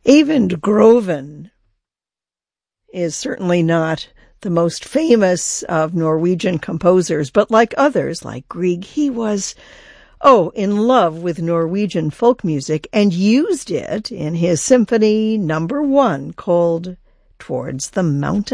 Eyvind Groven is certainly not the most famous of Norwegian composers, but like others, like Grieg, he was, in love with Norwegian folk music and used it in his Symphony No. 1 called Towards the Mountain.